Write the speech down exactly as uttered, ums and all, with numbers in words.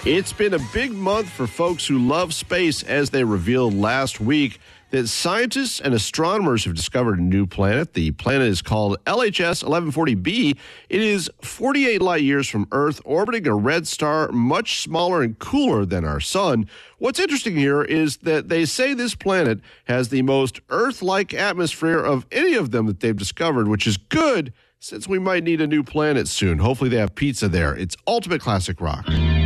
It's been a big month for folks who love space as they revealed last week that scientists and astronomers have discovered a new planet. The planet is called L H S eleven forty b. It is forty-eight light years from Earth, orbiting a red star much smaller and cooler than our sun. What's interesting here is that they say this planet has the most Earth-like atmosphere of any of them that they've discovered, which is good since we might need a new planet soon. Hopefully they have pizza there. It's Ultimate Classic Rock.